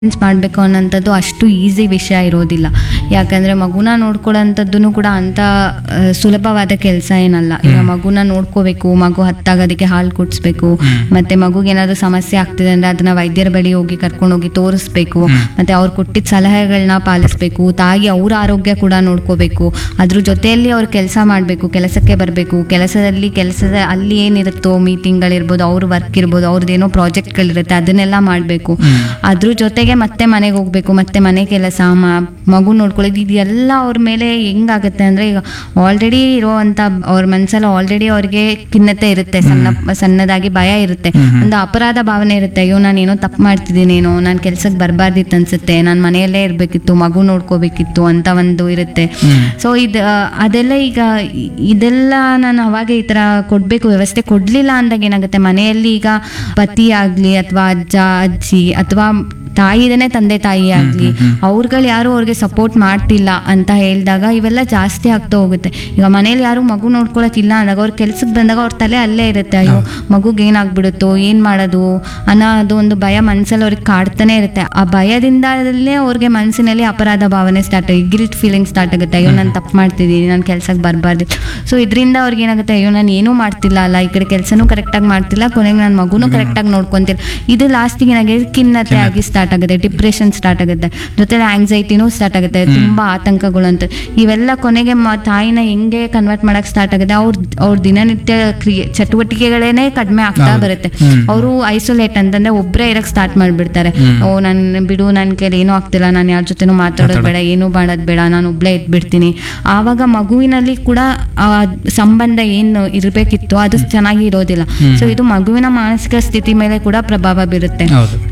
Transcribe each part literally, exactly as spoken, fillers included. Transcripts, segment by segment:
ಮಾಡಬೇಕು ಅನ್ನೋಂಥದ್ದು ಅಷ್ಟು ಈಸಿ ವಿಷಯ ಇರೋದಿಲ್ಲ. ಯಾಕಂದರೆ ಮಗುನ ನೋಡ್ಕೊಳ್ಳೋಂಥದ್ದು ಕೂಡ ಅಂಥ ಆ, ಸುಲಭವಾದ ಕೆಲಸ ಏನಲ್ಲ. ಈಗ ಮಗುನ ನೋಡ್ಕೋಬೇಕು, ಮಗು ಹತ್ತಾಗೋದಕ್ಕೆ ಹಾಲು ಕುಡಿಸ್ಬೇಕು, ಮತ್ತು ಮಗುಗೆ ಏನಾದರೂ ಸಮಸ್ಯೆ ಆಗ್ತಿದೆ ಅಂದರೆ ಅದನ್ನ ವೈದ್ಯರ ಬಳಿ ಹೋಗಿ ಕರ್ಕೊಂಡೋಗಿ ತೋರಿಸ್ಬೇಕು, ಮತ್ತು ಅವ್ರು ಕೊಟ್ಟಿದ್ದ ಸಲಹೆಗಳನ್ನ ಪಾಲಿಸ್ಬೇಕು. ತಾಯಿ ಅವ್ರ ಆರೋಗ್ಯ ಕೂಡ ನೋಡ್ಕೋಬೇಕು. ಅದ್ರ ಜೊತೆಯಲ್ಲಿ ಅವ್ರು ಕೆಲಸ ಮಾಡಬೇಕು, ಕೆಲಸಕ್ಕೆ ಬರಬೇಕು. ಕೆಲಸದಲ್ಲಿ ಕೆಲಸದ ಅಲ್ಲಿ ಏನಿರುತ್ತೋ ಮೀಟಿಂಗ್ಗಳಿರ್ಬೋದು, ಅವ್ರ ವರ್ಕ್ ಇರ್ಬೋದು, ಅವ್ರದ್ದೇನೋ ಪ್ರಾಜೆಕ್ಟ್ಗಳಿರುತ್ತೆ, ಅದನ್ನೆಲ್ಲ ಮಾಡಬೇಕು. ಅದ್ರ ಜೊತೆಗೆ ಮತ್ತೆ ಮನೆಗೆ ಹೋಗ್ಬೇಕು, ಮತ್ತೆ ಮನೆ ಕೆಲಸ, ಮಗು ನೋಡ್ಕೊಳ್ಳೋದು, ಇದೆಲ್ಲ ಅವ್ರ ಮೇಲೆ ಹೆಂಗಾಗುತ್ತೆ ಅಂದರೆ, ಈಗ ಆಲ್ರೆಡಿ ಇರೋವಂಥ ಅವ್ರ ಮನಸ್ಸಲ್ಲಿ ಆಲ್ರೆಡಿ ಅವ್ರಿಗೆ ಖಿನ್ನತೆ ಇರುತ್ತೆ, ಸಣ್ಣ ಸಣ್ಣದಾಗಿ ಭಯ ಇರುತ್ತೆ, ಒಂದು ಅಪರಾಧ ಭಾವನೆ ಇರುತ್ತೆ. ಅಯ್ಯೋ ನಾನು ಏನೋ ತಪ್ಪು ಮಾಡ್ತಿದ್ದೀನೇನೋ, ನಾನು ಕೆಲ್ಸಕ್ಕೆ ಬರಬಾರ್ದಿತ್ತು ಅನ್ಸುತ್ತೆ, ನಾನು ಮನೆಯಲ್ಲೇ ಇರಬೇಕಿತ್ತು, ಮಗು ನೋಡ್ಕೋಬೇಕಿತ್ತು ಅಂತ ಒಂದು ಇರುತ್ತೆ. ಸೊ ಇದು ಅದೆಲ್ಲ ಈಗ ಇದೆಲ್ಲ ನಾನು ಅವಾಗ ಈ ಥರ ಕೊಡಬೇಕು ವ್ಯವಸ್ಥೆ ಕೊಡಲಿಲ್ಲ ಅಂದಾಗ ಏನಾಗುತ್ತೆ, ಮನೆಯಲ್ಲಿ ಈಗ ಪತಿ ಆಗಲಿ ಅಥವಾ ಅಜ್ಜ ಅಜ್ಜಿ ಅಥವಾ ತಾಯಿದೇನೆ ತಂದೆ ತಾಯಿ ಆಗಲಿ ಅವ್ರುಗಳು ಯಾರು ಅವ್ರಿಗೆ ಸಪೋರ್ಟ್ ಮಾಡ್ತಿಲ್ಲ ಅಂತ ಹೇಳಿದಾಗ ಇವೆಲ್ಲ ಜಾಸ್ತಿ ಆಗ್ತಾ ಹೋಗುತ್ತೆ. ಈಗ ಮನೇಲಿ ಯಾರು ಮಗು ನೋಡ್ಕೊಳಕ್ಕಿಲ್ಲ ಅಂದಾಗ ಅವ್ರ ಕೆಲ್ಸಕ್ಕೆ ಬಂದಾಗ ಅವ್ರ ತಲೆ ಅಲ್ಲೇ ಇರುತ್ತೆ, ಅಯ್ಯೋ ಮಗುಗೆ ಏನಾಗ್ಬಿಡುತ್ತೋ, ಏನು ಮಾಡೋದು ಅನ್ನೋದು ಒಂದು ಭಯ ಮನಸ್ಸಲ್ಲಿ ಅವ್ರಿಗೆ ಕಾಡ್ತಾನೆ ಇರುತ್ತೆ. ಆ ಭಯದಿಂದಲೇ ಅವ್ರಿಗೆ ಮನಸ್ಸಿನಲ್ಲಿ ಅಪರಾಧ ಭಾವನೆ ಸ್ಟಾರ್ಟ್ ಆಗಿ ಗಿಲ್ಟ್ ಫೀಲಿಂಗ್ ಸ್ಟಾರ್ಟ್ ಆಗುತ್ತೆ. ಅಯ್ಯೋ ನಾನು ತಪ್ಪು ಮಾಡ್ತಿದ್ದೀನಿ, ನಾನು ಕೆಲ್ಸಕ್ಕೆ ಬರಬಾರ್ದು. ಸೊ ಇದರಿಂದ ಅವ್ರಿಗೆ ಏನಾಗುತ್ತೆ, ಅಯ್ಯೋ ನಾನು ಏನೂ ಮಾಡ್ತಿಲ್ಲ ಅಲ್ಲ, ಈ ಕಡೆ ಕೆಲಸನೂ ಕರೆಕ್ಟಾಗಿ ಮಾಡ್ತಿಲ್ಲ, ಕೊನೆಗೆ ನನ್ನ ಮಗುನೂ ಕರೆಕ್ಟಾಗಿ ನೋಡ್ಕೊಂತಿಲ್ಲ. ಇದು ಲಾಸ್ಟಿಗೆ ನನಗೆ ಖಿನ್ನತೆ ಆಗಿ ಸ್ಟಾರ್ಟ್ ಆಗುತ್ತೆ, ಡಿಪ್ರೆಷನ್ ಸ್ಟಾರ್ಟ್ ಆಗುತ್ತೆ, ಜೊತೆಲಿ ಆಂಗ್ಸೈಟಿನೂ ಸ್ಟಾರ್ಟ್ ಆಗುತ್ತೆ, ತುಂಬಾ ಆತಂಕಗಳು ಅಂತ. ಇವೆಲ್ಲ ಕೊನೆಗೆ ತಾಯಿನ ಹೆಂಗೆ ಕನ್ವರ್ಟ್ ಮಾಡಕ್ ಸ್ಟಾರ್ಟ್ ಆಗುತ್ತೆ, ಅವ್ರ ಅವ್ರ ದಿನನಿತ್ಯ ಕ್ರಿಯೆ ಚಟುವಟಿಕೆಗಳೇನೆ ಕಡಿಮೆ ಆಗ್ತಾ ಬರುತ್ತೆ. ಅವರು ಐಸೋಲೇಟ್ ಅಂತಂದ್ರೆ ಒಬ್ಬರೇ ಇರಕ್ ಸ್ಟಾರ್ಟ್ ಮಾಡ್ಬಿಡ್ತಾರೆ. ಓ ನನ್ ಬಿಡು, ನನ್ ಕೈಲಿ ಏನೂ ಆಗ್ತಿಲ್ಲ, ನಾನು ಯಾರ ಜೊತೆನೂ ಮಾತಾಡೋದು ಬೇಡ, ಏನೂ ಮಾಡೋದು ಬೇಡ, ನಾನು ಒಬ್ಳೇ ಇದ್ಬಿಡ್ತೀನಿ. ಆವಾಗ ಮಗುವಿನಲ್ಲಿ ಕೂಡ ಆ ಸಂಬಂಧ ಏನು ಇರಬೇಕಿತ್ತು ಅದು ಚೆನ್ನಾಗಿ ಇರೋದಿಲ್ಲ. ಸೊ ಇದು ಮಗುವಿನ ಮಾನಸಿಕ ಸ್ಥಿತಿ ಮೇಲೆ ಕೂಡ ಪ್ರಭಾವ ಬೀರುತ್ತೆ.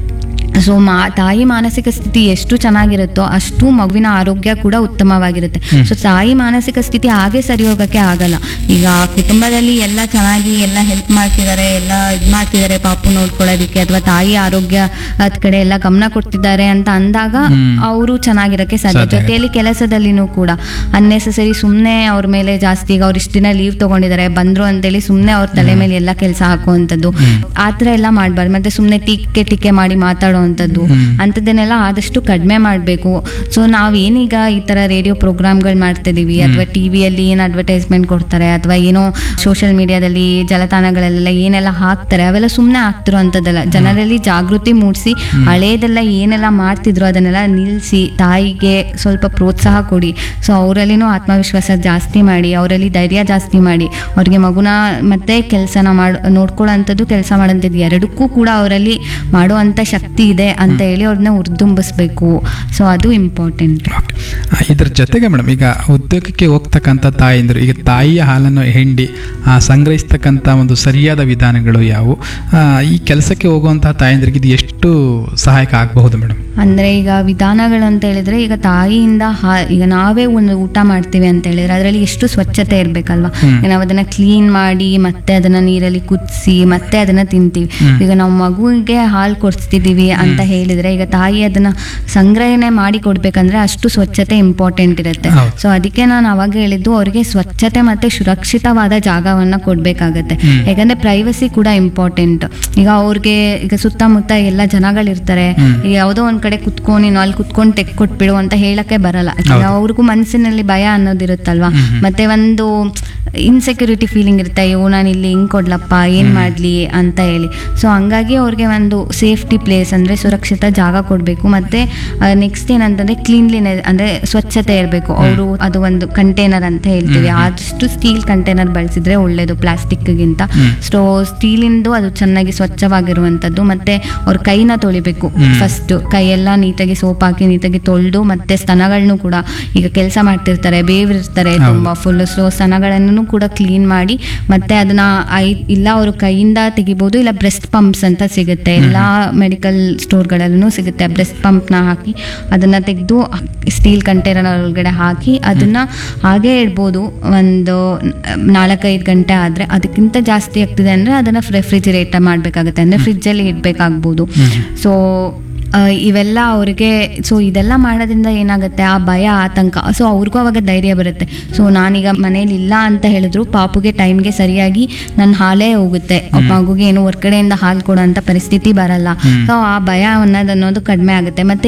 ಸೊ ಮಾ ತಾಯಿ ಮಾನಸಿಕ ಸ್ಥಿತಿ ಎಷ್ಟು ಚೆನ್ನಾಗಿರುತ್ತೋ ಅಷ್ಟು ಮಗುವಿನ ಆರೋಗ್ಯ ಕೂಡ ಉತ್ತಮವಾಗಿರುತ್ತೆ. ಸೊ ತಾಯಿ ಮಾನಸಿಕ ಸ್ಥಿತಿ ಹಾಗೆ ಸರಿ ಹೋಗೋಕ್ಕೆ ಆಗಲ್ಲ. ಈಗ ಕುಟುಂಬದಲ್ಲಿ ಎಲ್ಲ ಚೆನ್ನಾಗಿ ಎಲ್ಲ ಹೆಲ್ಪ್ ಮಾಡ್ತಿದ್ದಾರೆ, ಎಲ್ಲ ಇದು ಮಾಡ್ತಿದ್ದಾರೆ ಪಾಪು ನೋಡ್ಕೊಳ್ಳೋದಕ್ಕೆ, ಅಥವಾ ತಾಯಿ ಆರೋಗ್ಯ ಅದ್ ಕಡೆ ಎಲ್ಲ ಗಮನ ಕೊಡ್ತಿದ್ದಾರೆ ಅಂತ ಅಂದಾಗ ಅವರು ಚೆನ್ನಾಗಿರೋಕ್ಕೆ ಸಾಧ್ಯ. ಜೊತೆಯಲ್ಲಿ ಕೆಲಸದಲ್ಲಿನೂ ಕೂಡ ಅನ್ನೆಸೆಸರಿ ಸುಮ್ಮನೆ ಅವ್ರ ಮೇಲೆ ಜಾಸ್ತಿ, ಈಗ ಅವ್ರು ಇಷ್ಟು ದಿನ ಲೀವ್ ತಗೊಂಡಿದ್ದಾರೆ ಬಂದ್ರು ಅಂತೇಳಿ ಸುಮ್ಮನೆ ಅವ್ರ ತಲೆ ಮೇಲೆ ಎಲ್ಲ ಕೆಲಸ ಹಾಕುವಂಥದ್ದು ಆ ಥರ ಎಲ್ಲ ಮಾಡಬಾರ್ದು. ಮತ್ತೆ ಸುಮ್ಮನೆ ಟೀಕೆ ಟೀಕೆ ಮಾಡಿ ಮಾತಾಡೋ ಅಂಥದ್ದು ಅಂಥದ್ದನ್ನೆಲ್ಲ ಆದಷ್ಟು ಕಡಿಮೆ ಮಾಡಬೇಕು. ಸೊ ನಾವು ಏನೀಗ ಈ ಥರ ರೇಡಿಯೋ ಪ್ರೋಗ್ರಾಮ್ಗಳು ಮಾಡ್ತಿದ್ದೀವಿ, ಅಥವಾ ಟಿ ವಿಯಲ್ಲಿ ಏನು ಅಡ್ವರ್ಟೈಸ್ಮೆಂಟ್ ಕೊಡ್ತಾರೆ, ಅಥವಾ ಏನೋ ಸೋಷಿಯಲ್ ಮೀಡಿಯಾದಲ್ಲಿ ಜಾಲತಾಣಗಳೆಲ್ಲ ಏನೆಲ್ಲ ಹಾಕ್ತಾರೆ, ಅವೆಲ್ಲ ಸುಮ್ಮನೆ ಆಗ್ತಿರೋ ಅಂಥದ್ದಲ್ಲ. ಜನರಲ್ಲಿ ಜಾಗೃತಿ ಮೂಡಿಸಿ ಹಳೇದೆಲ್ಲ ಏನೆಲ್ಲ ಮಾಡ್ತಿದ್ರು ಅದನ್ನೆಲ್ಲ ನಿಲ್ಲಿಸಿ ತಾಯಿಗೆ ಸ್ವಲ್ಪ ಪ್ರೋತ್ಸಾಹ ಕೊಡಿ. ಸೊ ಅವರಲ್ಲಿನೂ ಆತ್ಮವಿಶ್ವಾಸ ಜಾಸ್ತಿ ಮಾಡಿ, ಅವರಲ್ಲಿ ಧೈರ್ಯ ಜಾಸ್ತಿ ಮಾಡಿ, ಅವ್ರಿಗೆ ಮಗುನ ಮತ್ತೆ ಕೆಲಸನ ಮಾಡಿ ನೋಡ್ಕೊಳ್ಳೋ ಅಂಥದ್ದು ಕೆಲಸ ಮಾಡೋಂಥದ್ದು ಎರಡಕ್ಕೂ ಕೂಡ ಅವರಲ್ಲಿ ಮಾಡುವಂಥ ಶಕ್ತಿ ಇದೆ ಅಂತ ಹೇಳಿ ಅವ್ರನ್ನ ಉರ್ದುಂಬಿಸ್ಬೇಕು. ಸೊ ಅದು ಇಂಪಾರ್ಟೆಂಟ್. ಇದ್ರ ಜೊತೆಗೆ ಮೇಡಮ್, ಈಗ ಉದ್ಯೋಗಕ್ಕೆ ಹೋಗ್ತಕ್ಕಂಥ ತಾಯಂದಿರು ಈಗ ತಾಯಿಯ ಹಾಲನ್ನು ಹಿಂಡಿ ಸಂಗ್ರಹಿಸ್ತಕ್ಕಂಥ ಒಂದು ಸರಿಯಾದ ವಿಧಾನಗಳು ಯಾವುವು? ಈ ಕೆಲಸಕ್ಕೆ ಹೋಗುವಂತಹ ತಾಯಂದಿರಿಗೆ ಇದು ಎಷ್ಟು ಸಹಾಯಕ ಆಗಬಹುದು ಮೇಡಮ್? ಅಂದ್ರೆ ಈಗ ವಿಧಾನಗಳು ಅಂತ ಹೇಳಿದ್ರೆ, ಈಗ ತಾಯಿಯಿಂದ ಹಾ ಈಗ ನಾವೇ ಒಂದು ಊಟ ಮಾಡ್ತೀವಿ ಅಂತ ಹೇಳಿದ್ರೆ ಅದರಲ್ಲಿ ಎಷ್ಟು ಸ್ವಚ್ಛತೆ ಇರ್ಬೇಕಲ್ವಾ. ನಾವು ಅದನ್ನ ಕ್ಲೀನ್ ಮಾಡಿ ಮತ್ತೆ ಅದನ್ನ ನೀರಲ್ಲಿ ಕುದಿಸಿ ಮತ್ತೆ ಅದನ್ನ ತಿಂತೀವಿ. ಈಗ ನಾವು ಮಗುವಿಗೆ ಹಾಲು ಕೊಡ್ತಿದೀವಿ ಅಂತ ಹೇಳಿದ್ರೆ, ಈಗ ತಾಯಿ ಅದನ್ನ ಸಂಗ್ರಹಣೆ ಮಾಡಿ ಕೊಡ್ಬೇಕಂದ್ರೆ ಅಷ್ಟು ಸ್ವಚ್ಛತೆ ಇಂಪಾರ್ಟೆಂಟ್ ಇರುತ್ತೆ. ಸೊ ಅದಕ್ಕೆ ನಾನು ಅವಾಗ ಹೇಳಿದ್ದು, ಅವ್ರಿಗೆ ಸ್ವಚ್ಛತೆ ಮತ್ತೆ ಸುರಕ್ಷಿತವಾದ ಜಾಗವನ್ನ ಕೊಡ್ಬೇಕಾಗತ್ತೆ. ಯಾಕಂದ್ರೆ ಪ್ರೈವಸಿ ಕೂಡ ಇಂಪಾರ್ಟೆಂಟ್. ಈಗ ಅವ್ರಿಗೆ ಈಗ ಸುತ್ತಮುತ್ತ ಎಲ್ಲ ಜನಗಳಿರ್ತಾರೆ, ಯಾವುದೋ ಒಂದ್ ಕಡೆ ಕುತ್ಕೊಂಡು ನೀನು ಅಲ್ಲಿ ಕುತ್ಕೊಂಡು ತೆಗ್ ಕೊಟ್ಬಿಡು ಅಂತ ಹೇಳಕ್ಕೆ ಬರಲ್ಲ. ಅವ್ರಿಗೂ ಮನಸ್ಸಿನಲ್ಲಿ ಭಯ ಅನ್ನೋದಿರುತ್ತಲ್ವಾ, ಮತ್ತೆ ಒಂದು ಇನ್ಸೆಕ್ಯೂರಿಟಿ ಫೀಲಿಂಗ್ ಇರುತ್ತೆ, ಅಯ್ಯೋ ನಾನು ಇಲ್ಲಿ ಹಿಂಗ್ ಕೊಡ್ಲಪ್ಪ ಏನ್ ಮಾಡ್ಲಿ ಅಂತ ಹೇಳಿ. ಸೊ ಹಂಗಾಗಿ ಅವ್ರಿಗೆ ಒಂದು ಸೇಫ್ಟಿ ಪ್ಲೇಸ್ ಅಂದ್ರೆ ಸುರಕ್ಷಿತ ಜಾಗ ಕೊಡ್ಬೇಕು. ಮತ್ತೆ ನೆಕ್ಸ್ಟ್ ಏನಂತಂದ್ರೆ ಕ್ಲೀನ್ಲಿನೆಸ್ ಅಂದ್ರೆ ಸ್ವಚ್ಛತೆ ಇರಬೇಕು. ಅವರು ಅದು ಒಂದು ಕಂಟೈನರ್ ಅಂತ ಹೇಳ್ತೀವಿ, ಆದಷ್ಟು ಸ್ಟೀಲ್ ಕಂಟೈನರ್ ಬಳಸಿದ್ರೆ ಒಳ್ಳೇದು ಪ್ಲಾಸ್ಟಿಕ್ಗಿಂತ. ಸೊ ಸ್ಟೀಲಿಂದು ಅದು ಚೆನ್ನಾಗಿ ಸ್ವಚ್ಛವಾಗಿರುವಂತದ್ದು. ಮತ್ತೆ ಅವ್ರ ಕೈನ ತೊಳಿಬೇಕು ಫಸ್ಟ್, ಕೈಯೆಲ್ಲ ನೀಟಾಗಿ ಸೋಪ್ ಹಾಕಿ ನೀಟಾಗಿ ತೊಳೆದು, ಮತ್ತೆ ಸ್ತನಗಳನ್ನು ಕೂಡ ಈಗ ಕೆಲಸ ಮಾಡ್ತಿರ್ತಾರೆ, ಬೇವಿರ್ತಾರೆ ತುಂಬಾ ಫುಲ್. ಸೊ ಸ್ತನಗಳನ್ನು ಕೂಡ ಕ್ಲೀನ್ ಮಾಡಿ, ಮತ್ತೆ ಅದನ್ನ ಐ ಇಲ್ಲ ಅವರು ಕೈಯಿಂದ ತೆಗಿಬಹುದು, ಇಲ್ಲ ಬ್ರೆಸ್ಟ್ ಪಂಪ್ಸ್ ಅಂತ ಸಿಗುತ್ತೆ, ಎಲ್ಲಾ ಮೆಡಿಕಲ್ ಸ್ಟೋರ್ಗಳಲ್ಲೂ ಸಿಗುತ್ತೆ. ಬ್ರೆಸ್ಟ್ ಪಂಪ್ನ ಹಾಕಿ ಅದನ್ನ ತೆಗೆದು ಸ್ಟೀಲ್ ಕಂಟೈನರ್ ಒಳಗಡೆ ಹಾಕಿ ಅದನ್ನ ಹಾಗೆ ಇಡ್ಬೋದು ಒಂದು ನಾಲ್ಕೈದು ಗಂಟೆ. ಆದ್ರೆ ಅದಕ್ಕಿಂತ ಜಾಸ್ತಿ ಆಗ್ತಿದೆ ಅಂದ್ರೆ ಅದನ್ನ ರೆಫ್ರಿಜಿರೇಟರ್ ಮಾಡ್ಬೇಕಾಗುತ್ತೆ, ಅಂದ್ರೆ ಫ್ರಿಜ್ ಅಲ್ಲಿ ಇಡ್ಬೇಕಾಗ್ಬೋದು. ಸೊ ಆ, ಇವೆಲ್ಲ ಅವ್ರಿಗೆ ಸೊ ಇದೆಲ್ಲ ಮಾಡೋದ್ರಿಂದ ಏನಾಗುತ್ತೆ ಆ ಭಯ ಆತಂಕ ಸೊ ಅವ್ರಿಗೂ ಅವಾಗ ಧೈರ್ಯ ಬರುತ್ತೆ. ಸೊ ನಾನೀಗ ಮನೇಲಿ ಇಲ್ಲ ಅಂತ ಹೇಳಿದ್ರು ಪಾಪುಗೆ ಟೈಮ್ಗೆ ಸರಿಯಾಗಿ ನನ್ನ ಹಾಲೇ ಹೋಗುತ್ತೆ, ಮಗುಗೆ ಏನು ಹೊರ್ಗಡೆಯಿಂದ ಹಾಲು ಕೊಡೋ ಅಂತ ಪರಿಸ್ಥಿತಿ ಬರಲ್ಲ. ಸೊ ಆ ಭಯ ಅನ್ನೋದು ಅನ್ನೋದು ಕಡಿಮೆ ಆಗುತ್ತೆ. ಮತ್ತೆ